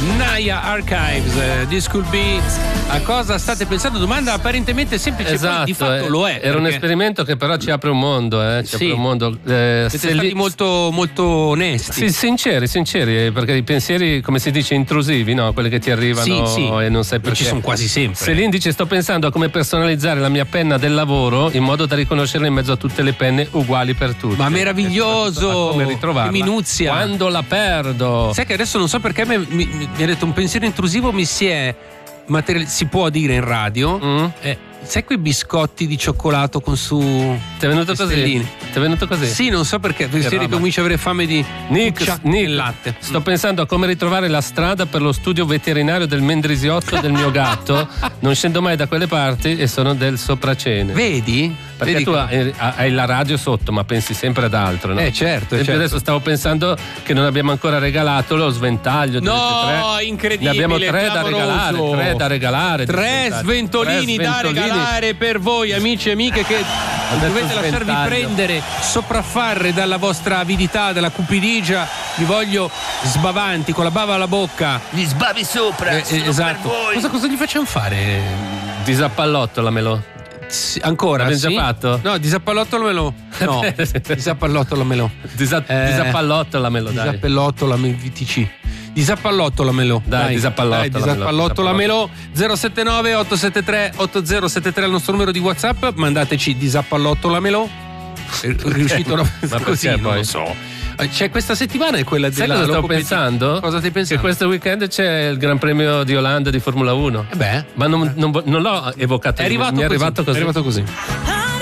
Naya Archives, This Could Be. A cosa state pensando? Domanda apparentemente semplice, esatto, di fatto lo è. Era un esperimento che però ci apre un mondo, Sì. apre un mondo. Siete stati molto onesti. Sì, sinceri, perché i pensieri, come si dice, intrusivi, no? Quelli che ti arrivano Sì. e non sai perché. Ci sono quasi sempre. Selin dice: sto pensando a come personalizzare la mia penna del lavoro in modo da riconoscerla in mezzo a tutte le penne uguali per tutti. Ma meraviglioso! A come ritrovarla che minuzia! quando la perdo. Sai che adesso non so perché mi ha detto un pensiero intrusivo, mi si è si può dire in radio. Sai quei biscotti di cioccolato con su Ti è venuto così? stelline? Ti è venuto così? Sì, non so perché si ricomincia a avere fame di Nick, e latte. sto pensando a come ritrovare la strada per lo studio veterinario del mendrisiotto del mio gatto. Non scendo mai da quelle parti e sono del Sopracene. Vedi? Perché Vedi tu hai la radio sotto, ma pensi sempre ad altro, no? Certo. Adesso stavo pensando che non abbiamo ancora regalato lo sventaglio. No, incredibile. Ne abbiamo tre clamoroso. da regalare. Tre sventolini da regalare per voi, amici e amiche, che dovete lasciarvi prendere, sopraffare dalla vostra avidità, dalla cupidigia. Vi voglio sbavanti, con la bava alla bocca. Gli sbavi sopra, sono esatto. per voi. Cosa gli facciamo fare? Disappallottolamelo. Sì, ancora? L'abbiamo Sì? già fatto? No, disappallottolamelo. No, disappallottolamelo. Disappallottolamelo, dai. Disappallottolamelo, VTC. Disappallottolamelo. Dai, disappallottolamelo. 079 873 8073 è il nostro numero di WhatsApp. Mandateci disappallottolamelo. È riuscito Ma così, perché non poi? lo so. C'è questa settimana è quella Sai della cosa stavo pensando? Cosa stai pensando? Che questo weekend c'è il Gran Premio di Olanda di Formula 1. Beh, Ma non l'ho evocato. è arrivato mi è arrivato così. È arrivato così.